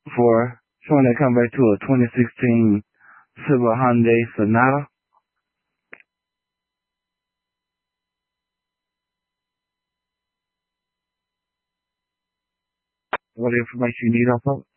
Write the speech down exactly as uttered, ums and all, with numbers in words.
for showing that come back to a twenty sixteen Silver Hyundai Sonata. What information you need off of?